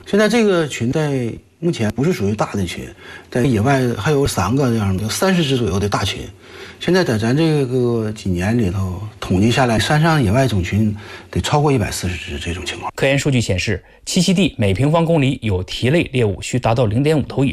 现在这个群在目前不是属于大的群，在野外还有3个这样的30只左右的大群。现在在咱这个几年里头统计下来，山上野外种群得超过140只这种情况。 科研数据显示，栖息地每平方公里有蹄类猎物需达到0.5头以